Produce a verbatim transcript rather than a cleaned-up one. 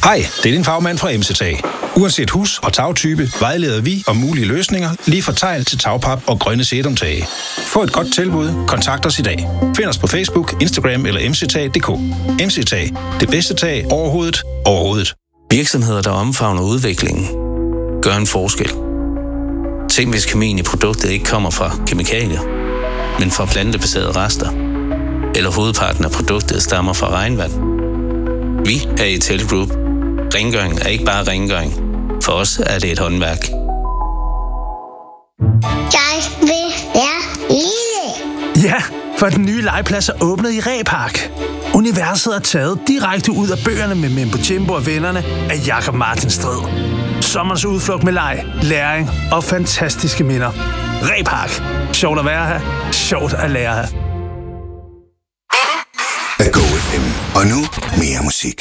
Hej, det er din fagmand fra M C Tag. Uanset hus- og tagtype vejleder vi om mulige løsninger lige fra tegl til tagpap og grønne sedumtage. Få et godt tilbud, kontakt os i dag. Find os på Facebook, Instagram eller m c tag punktum d k. M C Tag, det bedste tag overhovedet, overhovedet. Virksomheder, der omfavner udviklingen, gør en forskel. Tænk, hvis kemien i produktet ikke kommer fra kemikalier, men fra plantebaserede rester. Eller hovedparten af produktet stammer fra regnvand. Vi er Ital Group. Rengøring er ikke bare rengøring. For os er det et håndværk. Jeg vil være lille. Ja, for den nye legeplads er åbnet i Repark. Universet er taget direkte ud af bøgerne med Membo Jimbo og vennerne af Jakob Martin Strid. Sommerens udflugt med leg, læring og fantastiske minder. Repark. Sjovt at være her. Sjovt at lære her. Go F M. Og nu mere musik.